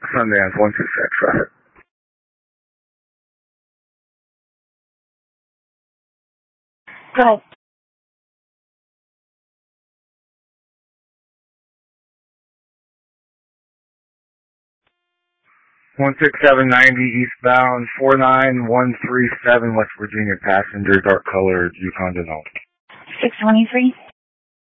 Sundance 126 traffic. Go ahead. One 16790 eastbound 49137 West Virginia passenger dark colored Yukon Denali. 623.